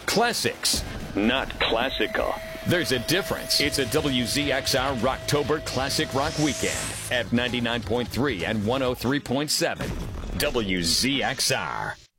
Classics, not classical. there's a difference. It's a WZXR Rocktober Classic Rock Weekend at 99.3 and 103.7 WZXR.